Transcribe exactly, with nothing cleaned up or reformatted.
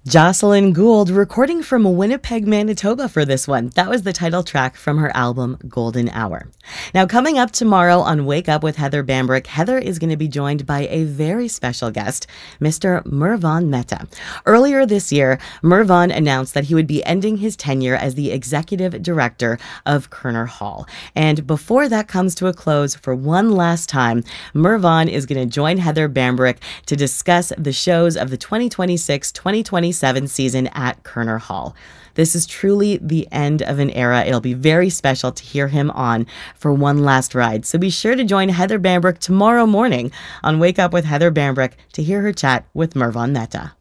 Jocelyn Gould recording from Winnipeg, Manitoba for this one. That was the title track from her album Golden Hour. Now, coming up tomorrow on Wake Up with Heather Bambrick, Heather is going to be joined by a very special guest, Mister Mervon Mehta. Earlier this year, Mervon announced that he would be ending his tenure as the executive director of Koerner Hall. And before that comes to a close, for one last time, Mervon is going to join Heather Bambrick to discuss the shows of the twenty twenty-six twenty twenty-seven season at Koerner Hall. This is truly the end of an era. It'll be very special to hear him on for one last ride. So be sure to join Heather Bambrick tomorrow morning on Wake Up with Heather Bambrick to hear her chat with Mervon Mehta.